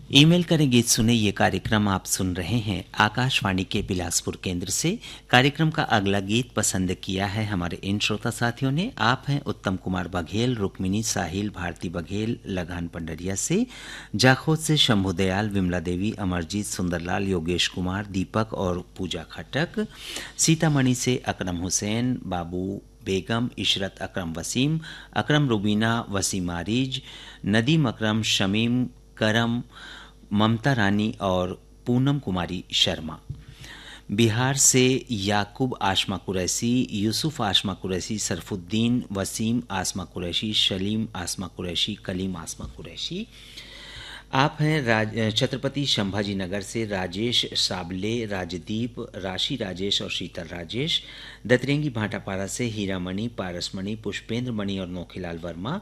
Email करें गीत सुने ये कार्यक्रम आप सुन रहे हैं आकाशवाणी के बिलासपुर केंद्र से। कार्यक्रम का अगला गीत पसंद किया है हमारे इन श्रोता साथियों ने। आप हैं उत्तम कुमार बघेल, रुक्मिनी साहिल, भारती बघेल, लगान पंडरिया से, जाखोद से शंभू दयाल, विमला देवी, अमरजीत, सुंदरलाल, योगेश कुमार, दीपक और पूजा खटक, सीतामढ़ी से अकरम हुसैन, बाबू बेगम, इशरत अकरम वसीम, अकरम रुबीना, वसीम आरिज, नदीम अकरम, शमीम करम, ममता रानी और पूनम कुमारी शर्मा। बिहार से याकूब आशमा कुरैशी, यूसुफ आशमा कुरैशी, सरफुद्दीन, वसीम आसमा कुरैशी, शलीम आसमा कुरैशी, कलीम आसमा कुरैशी। आप हैं छत्रपति संभाजी नगर से राजेश साबले, राजदीप, राशि राजेश और शीतल राजेश। दतरेंगी भाटापारा से हीरामणि, पारसमणि, पुष्पेंद्र मणि और नोखीलाल वर्मा।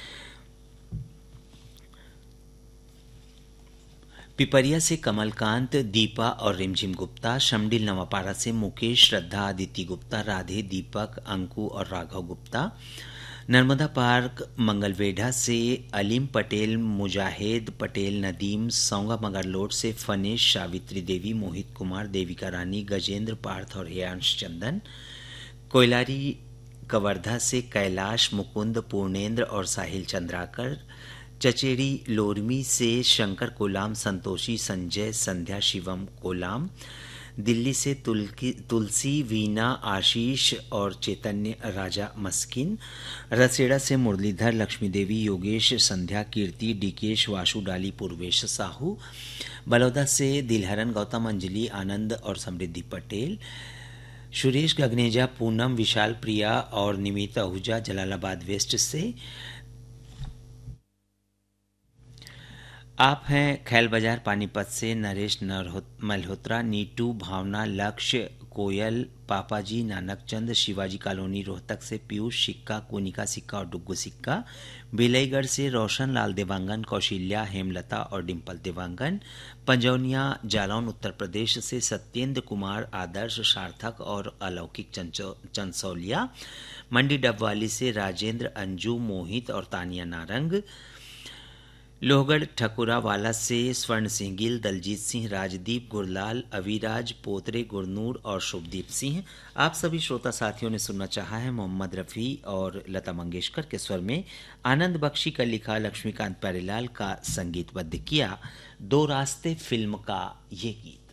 पिपरिया से कमलकांत, दीपा और रिमझिम गुप्ता। शमडिल नवापारा से मुकेश, श्रद्धा, आदित्य गुप्ता, राधे, दीपक, अंकु और राघव गुप्ता। नर्मदा पार्क मंगलवेढ़ा से अलीम पटेल, मुजाहिद पटेल, नदीम। सौंगा मगरलोड से फनेश, सावित्री देवी, मोहित कुमार, देविका रानी, गजेंद्र, पार्थ और हेयांश चंदन। कोयलारी कवर्धा से कैलाश, मुकुंद, पूर्णेंद्र और साहिल चंद्राकर। चचेड़ी लोरमी से शंकर कोलाम, संतोषी, संजय, संध्या, शिवम कोलाम। दिल्ली से तुलसी, वीना, आशीष और चैतन्य राजा मस्किन। रसेड़ा से मुरलीधर, लक्ष्मी देवी, योगेश, संध्या, कीर्ति, डीकेश, वासु डाली, पूर्वेश साहू। बलौदा से दिलहरन, गौतम, अंजलि, आनंद और समृद्धि पटेल। सुरेश गगनेजा, पूनम, विशाल, प्रिया और निमिता आहूजा जलालाबाद वेस्ट से। आप हैं खैल बाजार पानीपत से नरेश मल्होत्रा, नीटू, भावना, लक्ष्य, कोयल, पापाजी, नानकचंद, शिवाजी कॉलोनी रोहतक से पीयूष, सिक्का, कोनिका सिक्का और डुग्गू सिक्का। बेलईगढ़ से रोशन लाल देवांगन, कौशल्या, हेमलता और डिम्पल देवांगन। पंजौनिया जालौन उत्तर प्रदेश से सत्येंद्र कुमार, आदर्श, सार्थक और अलौकिक चंसौलिया। मंडी डबवाली से राजेंद्र, अंजू, मोहित और तानिया नारंग। लोहगढ़ ठकुरा वाला से स्वर्ण सिंह गिल, दलजीत सिंह, राजदीप, गुरलाल, अविराज, पोतरे, गुरनूर और शुभदीप सिंह। आप सभी श्रोता साथियों ने सुनना चाहा है मोहम्मद रफ़ी और लता मंगेशकर के स्वर में आनंद बख्शी का लिखा, लक्ष्मीकांत प्यारेलाल का संगीतबद्ध किया दो रास्ते फिल्म का ये गीत।